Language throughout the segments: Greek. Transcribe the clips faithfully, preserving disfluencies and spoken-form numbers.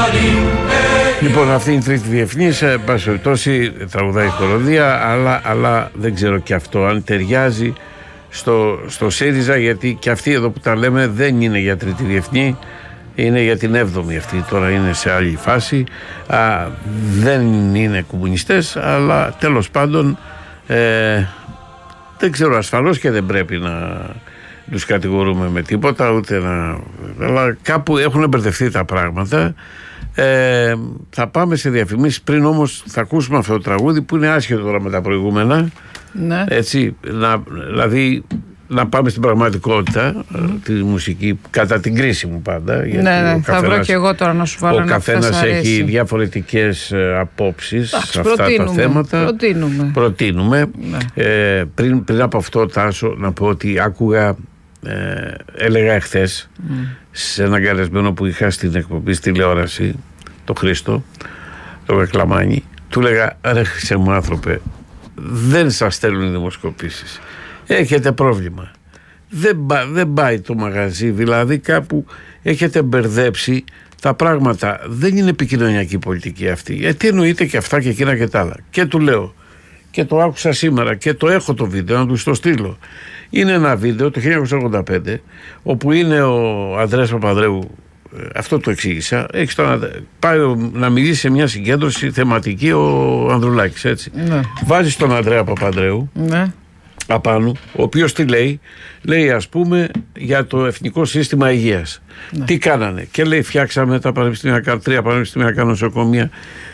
Λοιπόν, αυτή είναι η τρίτη διεθνής, εν πάση περιπτώσει τραγουδάει χοροδία, αλλά, αλλά δεν ξέρω και αυτό αν ταιριάζει στο, στο ΣΥΡΙΖΑ, γιατί και αυτοί εδώ που τα λέμε δεν είναι για τρίτη διεθνή, είναι για την έβδομη αυτή, τώρα είναι σε άλλη φάση. Α, δεν είναι κομμουνιστές, αλλά τέλος πάντων ε, δεν ξέρω, ασφαλώς και δεν πρέπει να τους κατηγορούμε με τίποτα, ούτε να, αλλά κάπου έχουν μπερδευτεί τα πράγματα. Ε, θα πάμε σε διαφημίσεις, πριν όμως θα ακούσουμε αυτό το τραγούδι που είναι άσχετο τώρα με τα προηγούμενα, ναι. Έτσι, να, δηλαδή να πάμε στην πραγματικότητα, mm. τη μουσική κατά την κρίση μου πάντα, γιατί ναι, ναι, ο θα καθένας, βρω και εγώ τώρα να σου βάλω. ο καθένας έχει διαφορετικές απόψεις σε αυτά τα θέματα. Προτείνουμε, προτείνουμε. Ναι. Ε, πριν, πριν από αυτό, Τάσο, να πω ότι άκουγα, ε, έλεγα εχθές mm. σε έναν καλεσμένο που είχα στην εκπομπή στη τηλεόραση, το Χρήστο, το Κακλαμάνι, του λέγα, ρε Χρήσε μου άνθρωπε, δεν σας στέλνουν οι δημοσκοπήσεις, έχετε πρόβλημα, δεν, δεν πάει το μαγαζί, δηλαδή κάπου έχετε μπερδέψει τα πράγματα, δεν είναι επικοινωνιακή πολιτική αυτή, γιατί εννοείται και αυτά και εκείνα και τα άλλα. Και του λέω, και το άκουσα σήμερα και το έχω το βίντεο, να του το στείλω. Είναι ένα βίντεο το χίλια εννιακόσια ογδόντα πέντε, όπου είναι ο Ανδρέας Παπανδρέου, αυτό το εξήγησα, έχει τον, πάει να μιλήσει σε μια συγκέντρωση θεματική ο Ανδρουλάκης, έτσι. Ναι. Βάζει τον Ανδρέα Παπανδρέου, ναι, απάνω, ο οποίος τι λέει, λέει ας πούμε για το Εθνικό Σύστημα Υγείας. Ναι. Τι κάνανε, και λέει φτιάξαμε τα πανεπιστημιακά, τρία πανεπιστημιακά νοσοκομεία,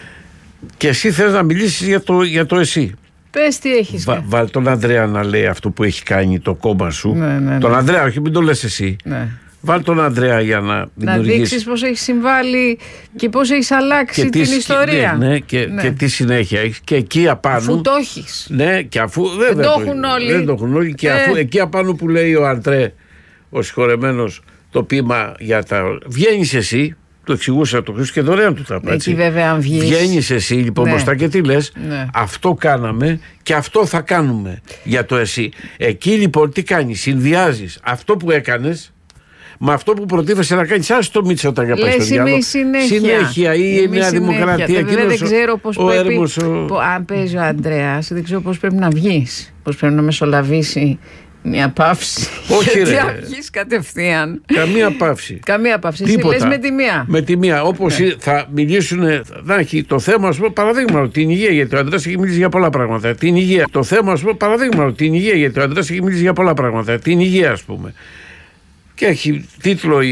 και εσύ θες να μιλήσεις για το, για το εσύ. Πες τι έχεις. Βα, βάλ τον Ανδρέα να λέει αυτό που έχει κάνει το κόμμα σου. Ναι, ναι, ναι. Τον Ανδρέα, όχι, μην το λες εσύ. Ναι. Βάλ τον Ανδρέα για να δημιουργήσει. Να δείξεις πώς έχει συμβάλει και πώς έχεις αλλάξει και την τι, ιστορία. Ναι, ναι, και, ναι. και τι συνέχεια έχεις. Και εκεί απάνω. Αφού το έχεις. Ναι, και αφού. Δεν, δεν το έχουν όλοι. Δεν το έχουν όλοι. Και ε. αφού εκεί απάνω που λέει ο Αντρέ, ο συγχωρεμένος, το ποίημα για τα. Βγαίνεις εσύ. Το εξηγούσα το Χρήστο και δωρεάν του τα πω. Εκεί βέβαια αν βγεις. Βγαίνεις εσύ λοιπόν, ναι, μπροστά και τι λες, ναι, αυτό κάναμε και αυτό θα κάνουμε για το εσύ. Εκεί λοιπόν τι κάνεις, συνδυάζεις αυτό που έκανες με αυτό που προτίθεσαι να κάνεις. Άσε το Μίτσα όταν για πάει στο διάλογο. Συνέχεια. Συνέχεια ή η μια δημοκρατία. Βέβαια δεν ξέρω πώς ο πρέπει, έρμος, ο... αν παίζει ο Ανδρέας, δεν ξέρω πώς πρέπει να βγεις, πώς πρέπει να μεσολαβήσει μια παύση. Όχι ρε. Να βγεις κατευθείαν. Καμία παύση. Καμία παύση. Εσύ λες με τη μία. Με τη μία. Όπως ναι, θα μιλήσουν, θα έχει το θέμα, ας πούμε, παραδείγμα, την υγεία, γιατί ο Ανδρέας έχει μιλήσει για πολλά πράγματα. Την υγεία. Το θέμα, ας πούμε, παραδείγμα, την υγεία, γιατί ο Ανδρέας έχει μιλήσει για πολλά πράγματα. Την υγεία, ας πούμε. Και έχει τίτλο